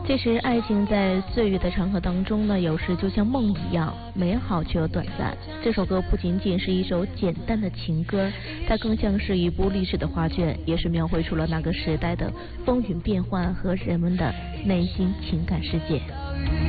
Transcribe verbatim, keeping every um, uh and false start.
其实爱情在岁月的长河当中呢，有时就像梦一样美好却又短暂。这首歌不仅仅是一首简单的情歌，它更像是一部历史的画卷，也是描绘出了那个时代的风云变幻和人们的内心情感世界。